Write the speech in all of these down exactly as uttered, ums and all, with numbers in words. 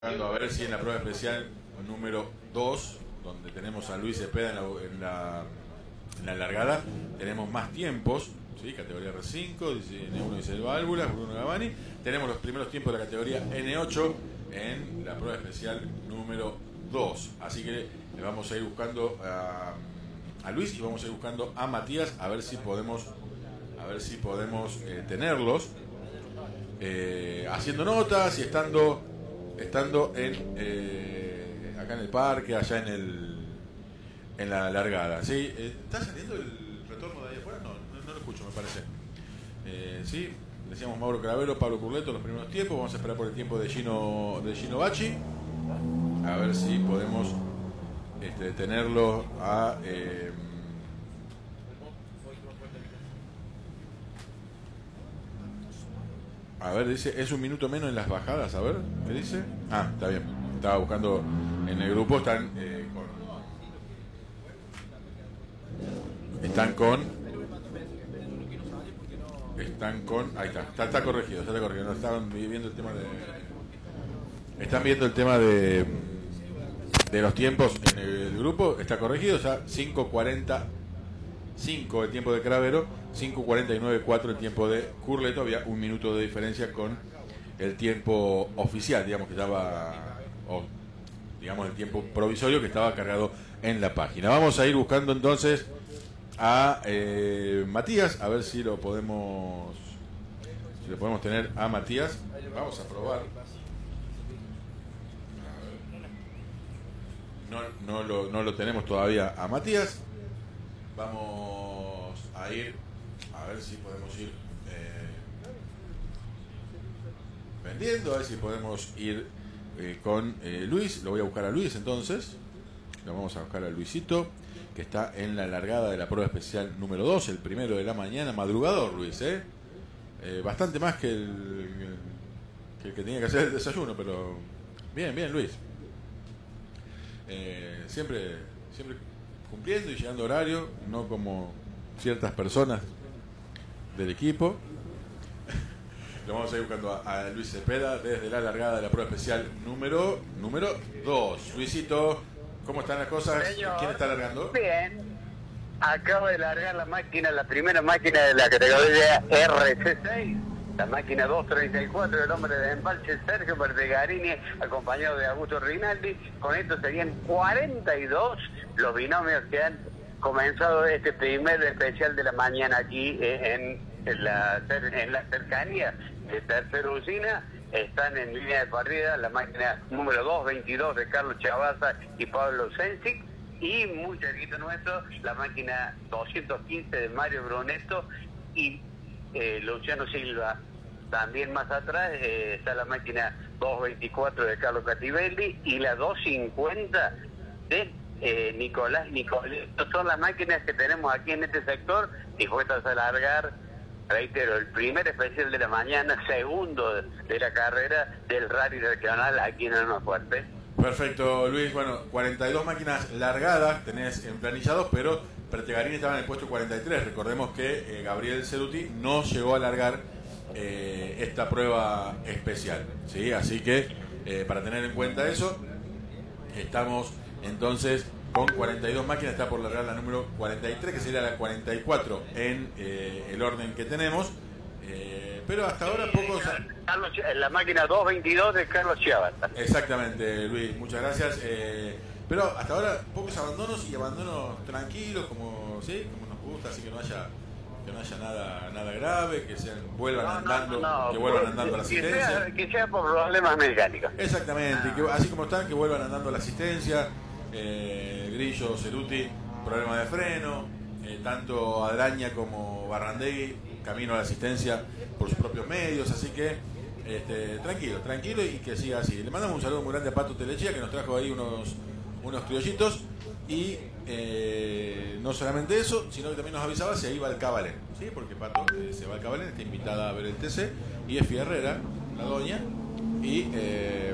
A ver si en la prueba especial número dos, donde tenemos a Luis Cepeda en la, en la, en la largada, tenemos más tiempos, ¿sí? Categoría R cinco, N uno dice válvulas, Bruno Gavani. Tenemos los primeros tiempos de la categoría N ocho en la prueba especial número dos. Así que le vamos a ir buscando a, a Luis y vamos a ir buscando a Matías a ver si podemos, a ver si podemos eh, tenerlos eh, haciendo notas y estando estando en eh, acá en el parque, allá en el en la largada, ¿sí? ¿Está saliendo el retorno de ahí afuera? No, no, no lo escucho, me parece. Eh, sí, decíamos Mauro Cravero, Pablo Curleto, los primeros tiempos. Vamos a esperar por el tiempo de Gino, de Gino Bacci, a ver si podemos este, tenerlo a... Eh, A ver, dice, es un minuto menos en las bajadas, a ver, ¿qué dice? Ah, está bien, estaba buscando en el grupo, están eh, con... Están con... Están con... Ahí está, está, está corregido, está corregido, no, estaban viendo el tema de... Están viendo el tema de... De los tiempos en el grupo, está corregido, o sea, cinco cuarenta cinco el tiempo de Cravero, cinco cuarenta y nueve cuatro el tiempo de Curleto. Había un minuto de diferencia con el tiempo oficial, digamos que estaba, o digamos el tiempo provisorio que estaba cargado en la página. Vamos a ir buscando entonces a eh, Matías, a ver si lo podemos, si lo podemos tener a Matías. Vamos a probar. No, no lo, no lo tenemos todavía a Matías. Vamos a ir, a ver si podemos ir eh, vendiendo, a ver si podemos ir eh, con eh, Luis. Lo voy a buscar a Luis entonces. Lo vamos a buscar a Luisito, que está en la largada de la prueba especial número dos, el primero de la mañana, madrugador Luis, ¿eh? Eh, bastante más que el, que el que tenía que hacer el desayuno, pero bien, bien Luis. Eh, siempre, siempre cumpliendo y llegando a horario, no como ciertas personas del equipo. Lo vamos a ir buscando a, a Luis Cepeda desde la largada de la prueba especial número número dos. Luisito, ¿cómo están las cosas? Señor, ¿Quién está largando? Bien. Acabo de largar la máquina, la primera máquina de la categoría R C seis, la máquina doscientos treinta y cuatro, el hombre de embalse Sergio Bertegarini, acompañado de Augusto Rinaldi. Con esto serían cuarenta y dos los binomios que han comenzado este primer especial de la mañana aquí eh, en, en, la, en la cercanía de Tercera Usina. Están en línea de partida la máquina número doscientos veintidós de Carlos Chavaza y Pablo Sensic, y muy cerquito nuestro la máquina doscientos quince de Mario Brunetto y eh, Luciano Silva. También más atrás eh, está la máquina doscientos veinticuatro de Carlos Cativelli y la doscientos cincuenta de eh, Nicolás Nicoleto. Son las máquinas que tenemos aquí en este sector, dispuestas a largar, reitero, el primer especial de la mañana, segundo de la carrera del rally regional aquí en Almafuerte. Perfecto, Luis. Bueno, cuarenta y dos máquinas largadas tenés en planillados, pero Bertegarini estaba en el puesto cuarenta y tres. Recordemos que eh, Gabriel Ceruti no llegó a largar eh, esta prueba especial, ¿sí? Así que eh, para tener en cuenta eso, estamos entonces con cuarenta y dos máquinas. Está por largar la número cuarenta y tres, que sería la cuarenta y cuatro en eh, el orden que tenemos. Eh, pero hasta ahora pocos... Carlos, la máquina doscientos veintidós de Carlos Chavaza. Exactamente, Luis, muchas gracias. Eh, pero hasta ahora pocos abandonos y abandonos tranquilos, como sí, como nos gusta, así que no haya que no haya nada nada grave, que sean vuelvan no, andando, no, no, que vuelvan andando la asistencia. Que sea, que sea por problemas mecánicos. Exactamente, no. Que así como están, que vuelvan andando la asistencia. Eh, Grillo, Ceruti, problema de freno, eh, tanto Adraña como Barrandegui, camino a la asistencia por sus propios medios, así que este, tranquilo, tranquilo y que siga así. Le mandamos un saludo muy grande a Pato Telechía, que nos trajo ahí unos, unos criollitos, y eh, no solamente eso, sino que también nos avisaba si ahí va el Cabalén, ¿sí? Porque Pato eh, se va al Cabalén, está invitada a ver el T C, y es Herrera, la doña, y eh,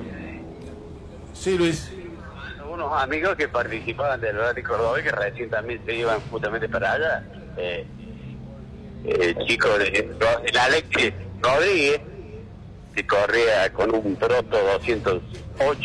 sí, Luis. Unos amigos que participaban del Rally Córdoba, que recién también se iban justamente para allá, eh, el chico de el Alexis Rodríguez, que corría con un Proto doscientos ocho